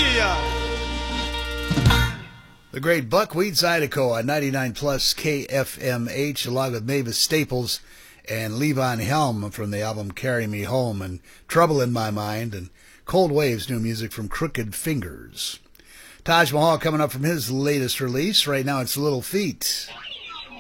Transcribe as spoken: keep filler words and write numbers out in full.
The great Buckwheat Zydeco on ninety-nine plus K F M H, along with Mavis Staples and Levon Helm from the album Carry Me Home, and Trouble in My Mind, and Cold Waves, new music from Crooked Fingers. Taj Mahal coming up from his latest release. Right now it's Little Feat.